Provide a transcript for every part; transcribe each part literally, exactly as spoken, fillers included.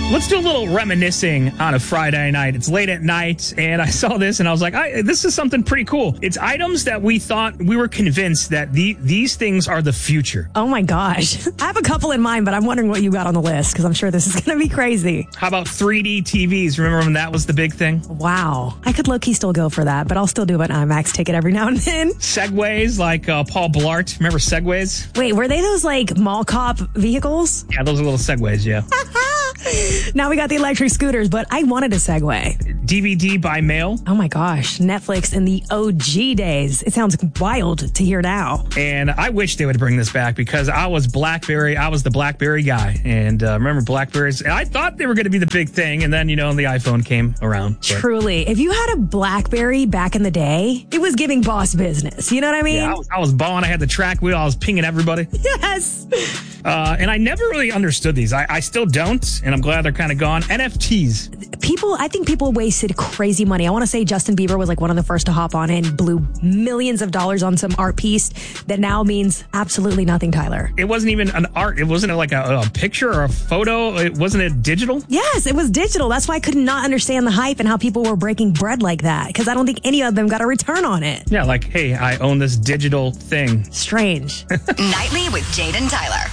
Let's do a little reminiscing on a Friday night. It's late at night, and I saw this, and I was like, I, this is something pretty cool. It's items that we thought, we were convinced that the, these things are the future. Oh, my gosh. I have a couple in mind, but I'm wondering what you got on the list, because I'm sure this is going to be crazy. How about three D T Vs? Remember when that was the big thing? Wow. I could low-key still go for that, but I'll still do an IMAX ticket every now and then. Segways, like uh, Paul Blart. Remember Segways? Wait, were they those, like, mall cop vehicles? Yeah, those are little Segways, yeah. Now we got the electric scooters, but I wanted a Segway. D V D by mail. Oh my gosh, Netflix in the O G days. It sounds wild to hear now. And I wish they would bring this back because I was BlackBerry. I was the BlackBerry guy. And uh, remember Blackberries? And I thought they were going to be the big thing. And then, you know, the iPhone came around. But. Truly. If you had a BlackBerry back in the day, it was giving boss business. You know what I mean? Yeah, I was, I was balling. I had the track wheel. I was pinging everybody. Yes. Uh, and I never really understood these. I, I still don't. And I'm glad they're kind of gone. N F Ts. People, I think people wasted crazy money. I want to say Justin Bieber was like one of the first to hop on and blew millions of dollars on some art piece that now means absolutely nothing, Tyler. It wasn't even an art. It wasn't like a, a picture or a photo. It wasn't it digital? Yes, it was digital. That's why I could not understand the hype and how people were breaking bread like that because I don't think any of them got a return on it. Yeah, like, hey, I own this digital thing. Strange. Nightly with Jade and Tyler.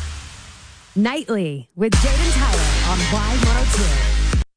Nightly with Jade and Tyler on Y one oh two.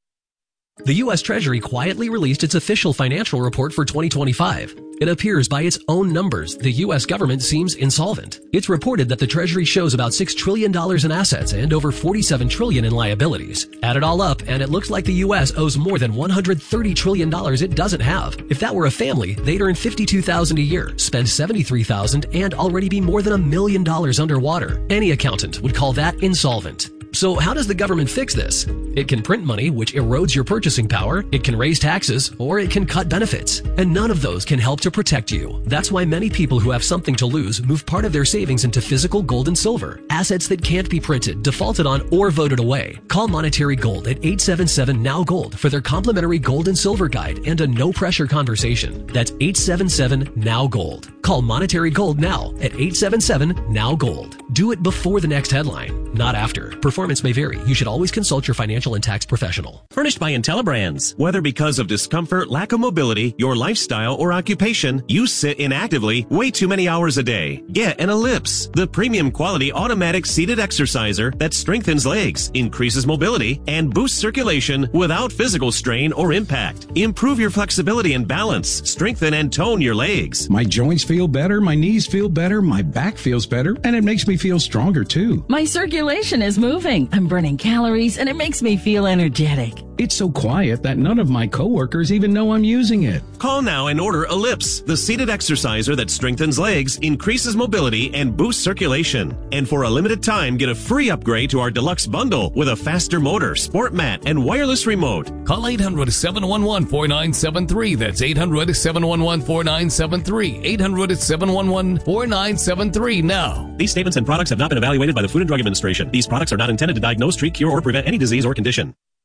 The U S Treasury quietly released its official financial report for twenty twenty-five. It appears by its own numbers, the U S government seems insolvent. It's reported that the Treasury shows about six trillion dollars in assets and over forty-seven trillion dollars in liabilities. Add it all up, and it looks like the U S owes more than one hundred thirty trillion dollars it doesn't have. If that were a family, they'd earn fifty-two thousand dollars a year, spend seventy-three thousand dollars, and already be more than a million dollars underwater. Any accountant would call that insolvent. So how does the government fix this? It can print money, which erodes your purchasing power, it can raise taxes, or it can cut benefits. And none of those can help to protect you. That's why many people who have something to lose move part of their savings into physical gold and silver, assets that can't be printed, defaulted on, or voted away. Call Monetary Gold at eight seven seven N O W Gold for their complimentary gold and silver guide and a no-pressure conversation. That's eight seven seven N O W Gold. Call Monetary Gold now at eight seven seven N O W Gold. Do it before the next headline, not after. Performance may vary. You should always consult your financial and tax professional. Furnished by IntelliBrands. Whether because of discomfort, lack of mobility, your lifestyle, or occupation, you sit inactively way too many hours a day. Get an Ellipse, the premium quality automatic seated exerciser that strengthens legs, increases mobility, and boosts circulation without physical strain or impact. Improve your flexibility and balance. Strengthen and tone your legs. My joints feel better, my knees feel better, my back feels better, and it makes me feel stronger too. My circulation is moving. I'm burning calories, and it makes me feel energetic. It's so quiet that none of my coworkers even know I'm using it. Call now and order Ellipse, the seated exerciser that strengthens legs, increases mobility, and boosts circulation. And for a limited time, get a free upgrade to our deluxe bundle with a faster motor, sport mat, and wireless remote. Call eight hundred, seven one one, four nine seven three. That's eight hundred, seven one one, four nine seven three. eight hundred, seven one one, four nine seven three now. These statements and products have not been evaluated by the Food and Drug Administration. These products are not intended to diagnose, treat, cure, or prevent any disease or condition.